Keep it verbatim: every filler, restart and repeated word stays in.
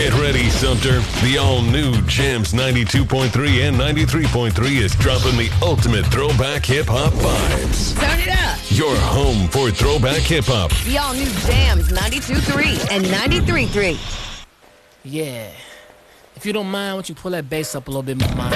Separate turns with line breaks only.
Get ready, Sumter. The all-new Jams ninety-two point three and ninety-three point three is dropping the ultimate throwback hip-hop vibes.
Turn it up.
Your home for throwback hip-hop.
The all-new Jams ninety-two point three and ninety-three point three.
Yeah. If you don't mind, why don't you pull that bass up a little bit, my mind?